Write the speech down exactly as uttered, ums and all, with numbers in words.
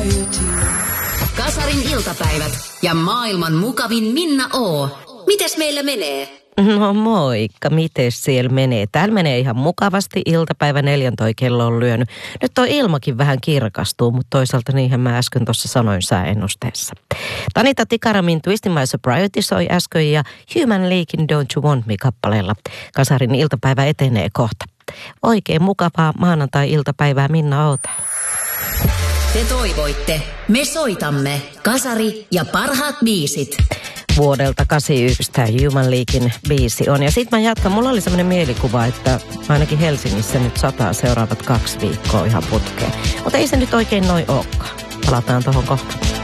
Kasarin iltapäivät ja maailman mukavin Minna O. Mites meillä menee? No moikka, mites siellä menee? Täällä menee ihan mukavasti, iltapäivä neljän toi kello on lyönyt. Nyt toi ilmakin vähän kirkastuu, mutta toisaalta niinhän mä äsken tuossa sanoin sääennusteessa. Tanita Tikaramin Twist in My Sobriety soi äsken ja Human Leaguein Don't You Want Me -kappaleella. Kasarin iltapäivä etenee kohta. Oikein mukavaa maanantai-iltapäivää, Minna O. Te toivoitte, me soitamme. Kasari ja parhaat biisit. Vuodelta kahdeksankymmentäyksi tämä Human Leaguein biisi on. Ja sit mä jatkan. Mulla oli semmoinen mielikuva, että ainakin Helsingissä nyt sataa seuraavat kaksi viikkoa ihan putkeen. Mutta ei se nyt oikein noin olekaan. Palataan tohon kohta.